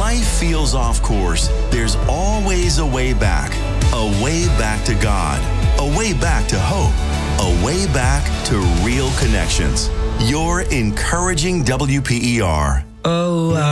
life feels off course, there's always a way back. A way back to God. A way back to hope. A way back to real connections. You're encouraging WPER. Oh,